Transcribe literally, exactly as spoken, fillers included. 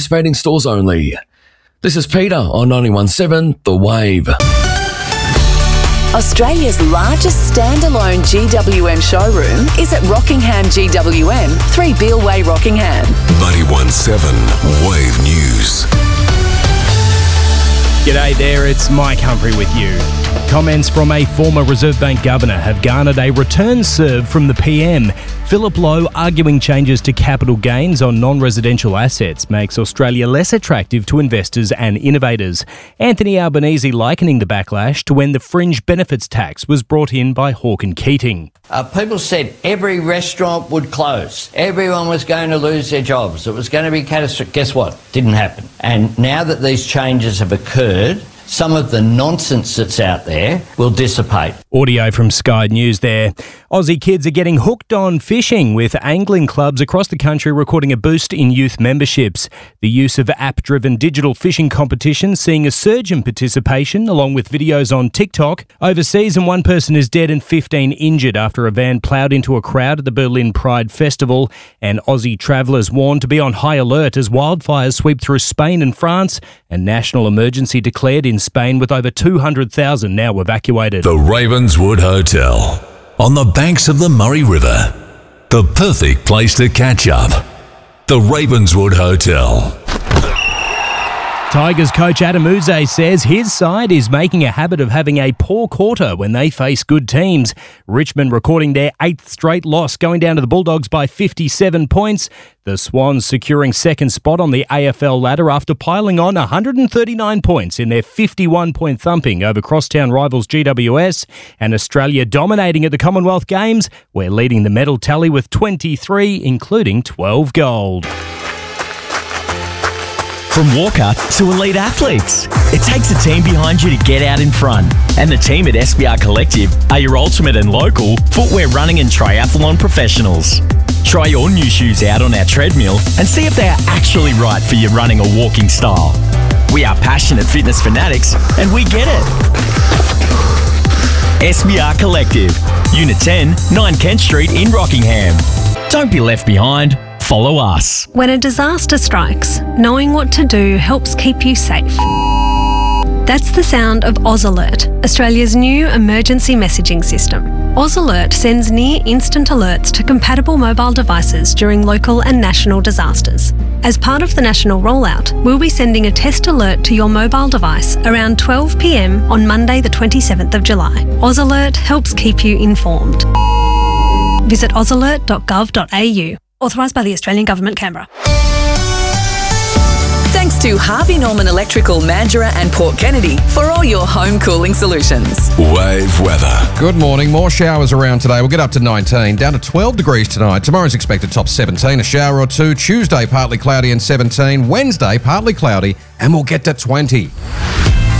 participating stores only. This is Peter on ninety-one point seven The Wave. Australia's largest standalone G W M showroom is at Rockingham G W M, three Beale Way, Rockingham. ninety-one point seven Wave News. G'day there, it's Mike Humphrey with you. Comments from a former Reserve Bank governor have garnered a return serve from the P M. Philip Lowe arguing changes to capital gains on non-residential assets makes Australia less attractive to investors and innovators. Anthony Albanese likening the backlash to when the fringe benefits tax was brought in by Hawke and Keating. Uh, people said every restaurant would close. Everyone was going to lose their jobs. It was going to be catastrophic. Guess what? Didn't happen. And now that these changes have occurred, some of the nonsense that's out there will dissipate. Audio from Sky News there. Aussie kids are getting hooked on fishing, with angling clubs across the country recording a boost in youth memberships. The use of app-driven digital fishing competitions seeing a surge in participation, along with videos on TikTok. Overseas, and one person is dead and fifteen injured after a van ploughed into a crowd at the Berlin Pride Festival. And Aussie travellers warned to be on high alert as wildfires sweep through Spain and France, and national emergency declared in Spain, with over two hundred thousand now evacuated. The Ravenswood Hotel, on the banks of the Murray River. The perfect place to catch up. The Ravenswood Hotel. Tigers coach Adam Yze says his side is making a habit of having a poor quarter when they face good teams. Richmond recording their eighth straight loss, going down to the Bulldogs by fifty-seven points. The Swans securing second spot on the A F L ladder after piling on one hundred thirty-nine points in their fifty-one point thumping over crosstown rivals G W S. And Australia dominating at the Commonwealth Games. We're leading the medal tally with twenty-three, including twelve gold. From Walker to elite athletes, it takes a team behind you to get out in front. And the team at S B R Collective are your ultimate and local footwear running and triathlon professionals. Try your new shoes out on our treadmill and see if they are actually right for your running or walking style. We are passionate fitness fanatics and we get it. S B R Collective, Unit ten, nine Kent Street in Rockingham. Don't be left behind. Follow us. When a disaster strikes, knowing what to do helps keep you safe. That's the sound of AusAlert, Australia's new emergency messaging system. AusAlert sends near-instant alerts to compatible mobile devices during local and national disasters. As part of the national rollout, we'll be sending a test alert to your mobile device around twelve p m on Monday the twenty-seventh of July. AusAlert helps keep you informed. Visit ausalert dot gov dot a u. Authorised by the Australian Government, Canberra. Thanks to Harvey Norman Electrical, Mandurah and Port Kennedy for all your home cooling solutions. Wave weather. Good morning. More showers around today. We'll get up to nineteen, down to twelve degrees tonight. Tomorrow's expected top seventeen, a shower or two. Tuesday, partly cloudy and seventeen. Wednesday, partly cloudy, and we'll get to twenty.